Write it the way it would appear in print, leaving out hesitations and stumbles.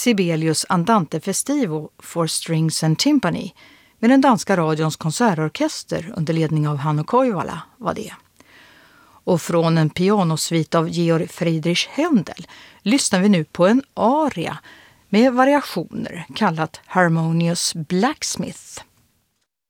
Sibelius Andante Festivo for Strings and Timpani med den danska radions konsertorkester under ledning av Hannu Koivala var det. Och från en pianosvit av Georg Friedrich Händel lyssnar vi nu på en aria med variationer kallat Harmonious Blacksmith.